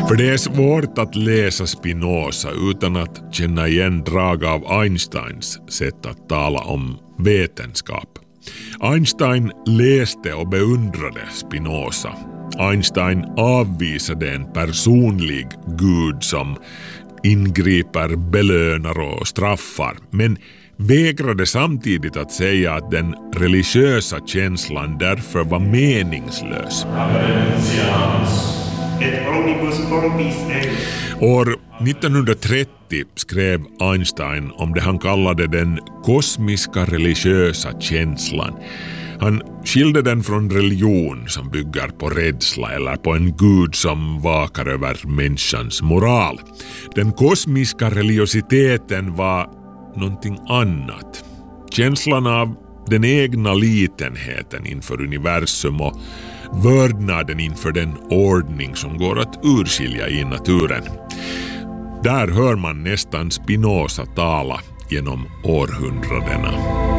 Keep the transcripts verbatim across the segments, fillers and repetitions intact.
För det är svårt att läsa Spinoza utan att känna igen drag av Einsteins sätt att tala om vetenskap. Einstein läste och beundrade Spinoza. Einstein avvisade en personlig gud som ingriper, belönar och straffar, men vägrade samtidigt att säga att den religiösa känslan därför var meningslös. År nittonhundratrettio skrev Einstein om det han kallade den kosmiska religiösa känslan. Han skilde den från religion som bygger på rädsla eller på en gud som vakar över människans moral. Den kosmiska religiositeten var någonting annat. Känslan av den egna litenheten inför universum och vördnaden inför den ordning som går att urskilja i naturen. Där hör man nästan Spinoza tala genom århundradena.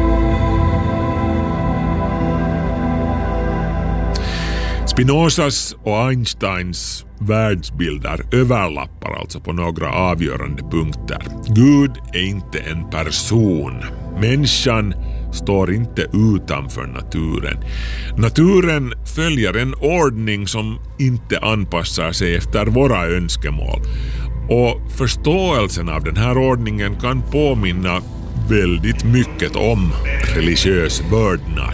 Spinozas och Einsteins världsbilder överlappar alltså på några avgörande punkter. Gud är inte en person. Människan står inte utanför naturen. Naturen följer en ordning som inte anpassar sig efter våra önskemål. Och förståelsen av den här ordningen kan påminna väldigt mycket om religiös vördnad.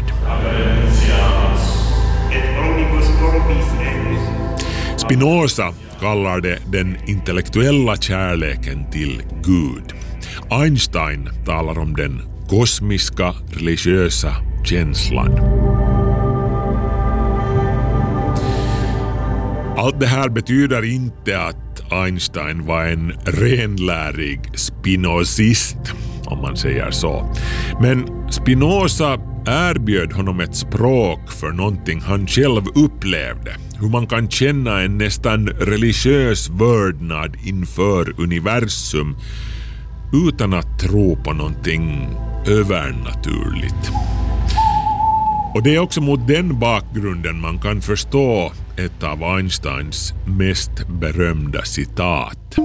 Spinoza kallar det den intellektuella kärleken till Gud. Einstein talar om den kosmiska religiösa känslan. Allt det här betyder inte att Einstein var en renlärig spinozist, om man säger så. Men Spinoza erbjöd honom ett språk för någonting han själv upplevde. Hur man kan känna en nästan religiös vördnad inför universum utan att tro på någonting övernaturligt. Och det är också mot den bakgrunden man kan förstå ett av Einsteins mest berömda citat.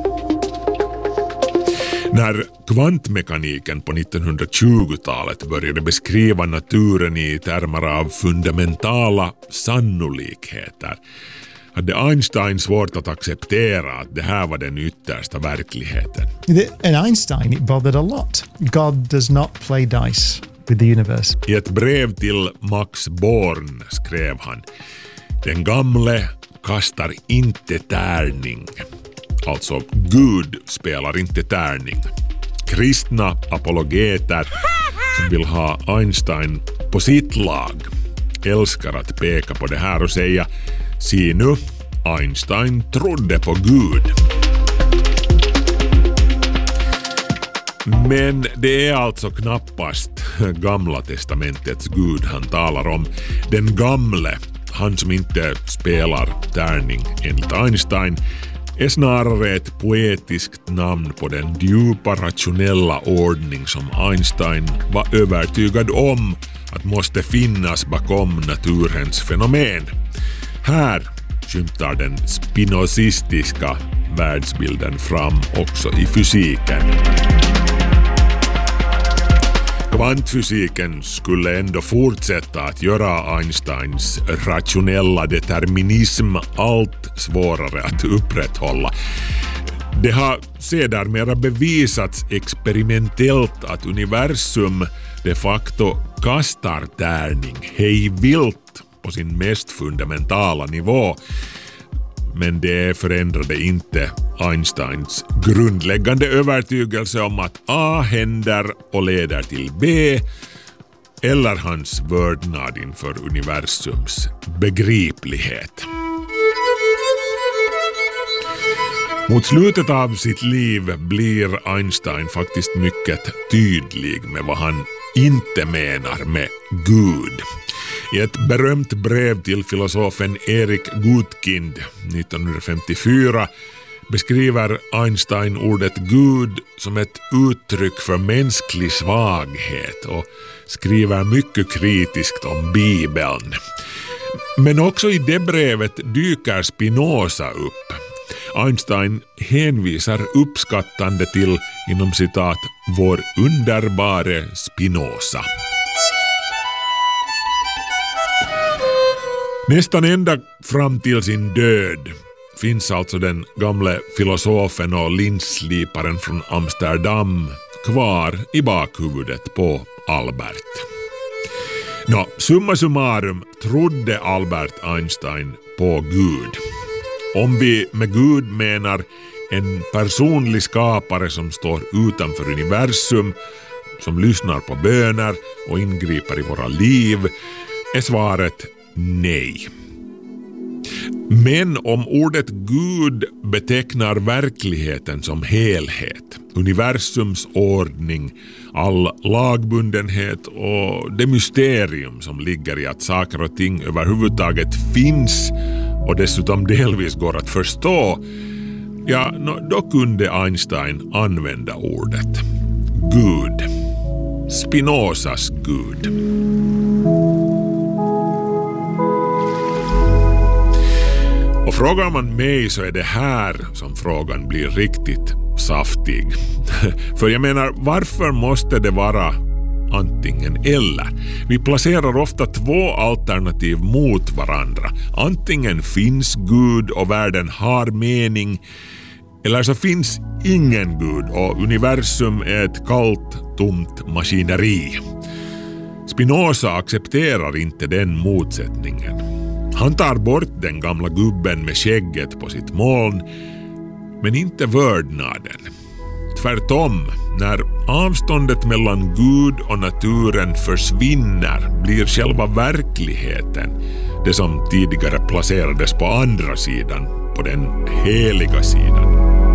När kvantmekaniken på nittonhundratjugotalet började beskriva naturen i termer av fundamentala sannolikheter hade Einstein svårt att acceptera att det här var den yttersta verkligheten. And Einstein, it bothered a lot. God does not play dice with the universe. I ett brev till Max Born skrev han: den gamle kastar inte tärning. Alltså, Gud spelar inte tärning. Kristna apologeter som vill ha Einstein på sitt lag älskar att peka på det här och säga: se nu, Einstein trodde på Gud. Men det är alltså knappast Gamla testamentets Gud han talar om. Den gamle, han som inte spelar tärning enligt Einstein, är snarare ett poetiskt namn på den djupa rationella ordning som Einstein var övertygad om att måste finnas bakom naturens fenomen. Här skymtar den spinozistiska världsbilden fram också i fysiken. Kvantfysiken skulle ändå fortsätta att göra Einsteins rationella determinism allt svårare att upprätthålla. Det har sedermera bevisats experimentellt att universum de facto kastar tärning hej vilt på sin mest fundamentala nivå. Men det förändrade inte Einsteins grundläggande övertygelse om att A händer och leder till B, eller hans vördnad inför universums begriplighet. Mot slutet av sitt liv blir Einstein faktiskt mycket tydlig med vad han inte menar med Gud. I ett berömt brev till filosofen Erik Gutkind nittonhundrafemtiofyra beskriver Einstein ordet Gud som ett uttryck för mänsklig svaghet och skriver mycket kritiskt om Bibeln. Men också i det brevet dyker Spinoza upp. Einstein hänvisar uppskattande till, inom citat, vår underbare Spinoza. Nästan ända fram till sin död finns alltså den gamle filosofen och linssliparen från Amsterdam kvar i bakhuvudet på Albert. Nå, summa summarum trodde Albert Einstein på Gud. Om vi med Gud menar en personlig skapare som står utanför universum, som lyssnar på böner och ingriper i våra liv, är svaret nej. Men om ordet Gud betecknar verkligheten som helhet, universums ordning, all lagbundenhet och det mysterium som ligger i att saker och ting överhuvudtaget finns och dessutom delvis går att förstå, ja, då kunde Einstein använda ordet Gud. Spinozas Gud. Och frågar man mig så är det här som frågan blir riktigt saftig. För jag menar, varför måste det vara antingen eller? Vi placerar ofta två alternativ mot varandra. Antingen finns Gud och världen har mening, eller så finns ingen Gud och universum är ett kallt, tomt maskineri. Spinoza accepterar inte den motsättningen. Han tar bort den gamla gubben med skägget på sitt moln, men inte vördnaden. Tvärtom, när avståndet mellan Gud och naturen försvinner blir själva verkligheten det som tidigare placerades på andra sidan, på den heliga sidan.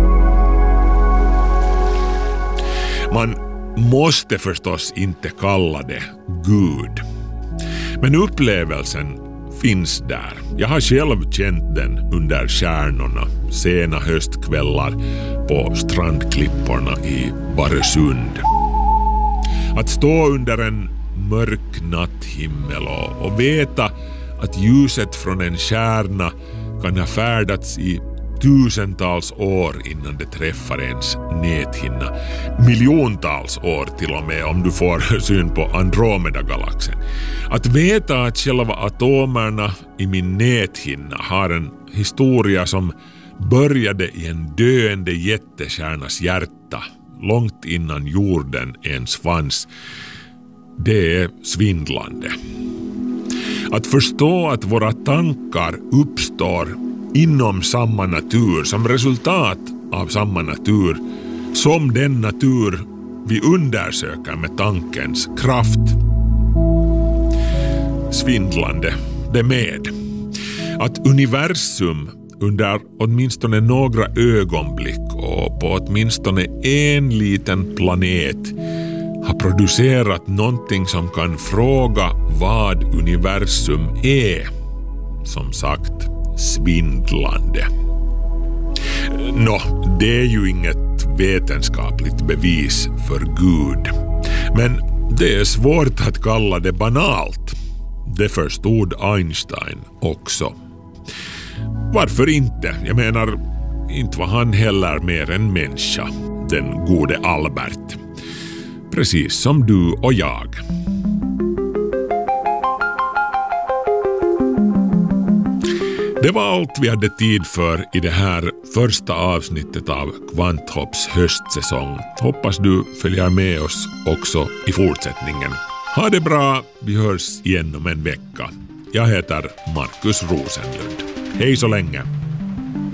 Man måste förstås inte kalla det Gud, men upplevelsen finns där. Jag har själv känt den under stjärnorna, sena höstkvällar på strandklipporna i Baresund. Att stå under en mörk natthimmel och, och veta att ljuset från en stjärna kan ha färdats i tusentals år innan det träffar ens näthinna. Miljontals år till och med om du får syn på Andromeda-galaxen. Att veta att själva atomerna i min näthinna har en historia som började i en döende jättekärnas hjärta långt innan jorden ens fanns, det är svindlande. Att förstå att våra tankar uppstår inom samma natur, som resultat av samma natur, som den natur vi undersöker med tankens kraft. Svindlande, det med. Att universum under åtminstone några ögonblick och på åtminstone en liten planet har producerat någonting som kan fråga vad universum är. Som sagt, svindlande. Nå, det är ju inget vetenskapligt bevis för Gud. Men det är svårt att kalla det banalt. Det förstod Einstein också. Varför inte? Jag menar, inte var han heller mer än människa, den gode Albert. Precis som du och jag. Det var allt vi hade tid för i det här första avsnittet av Kvanthopps höstsäsong. Hoppas du följer med oss också i fortsättningen. Ha det bra, vi hörs igen om en vecka. Jag heter Markus Rosenlund. Hej så länge!